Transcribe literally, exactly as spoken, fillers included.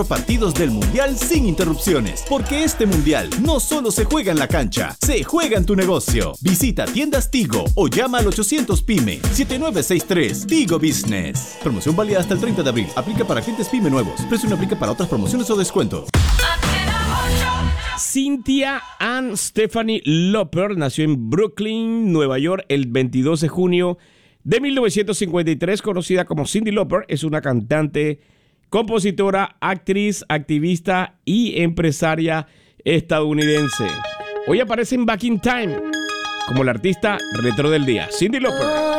partidos del Mundial sin interrupciones, porque este Mundial no solo se juega en la cancha, se juega en tu negocio. Visita tiendas Tigo o llama al ochocientos PYME siete nueve seis tres. Tigo Business. Promoción válida hasta el treinta de abril. Aplica para clientes PYME nuevos. Precio no aplica para otras promociones o descuentos. Cynthia Ann Stephanie Lauper nació en Brooklyn, Nueva York, el veintidós de junio de mil novecientos cincuenta y tres, conocida como Cyndi Lauper. Es una cantante, compositora, actriz, activista y empresaria estadounidense. Hoy aparece en Back in Time como la artista retro del día, Cyndi Lauper.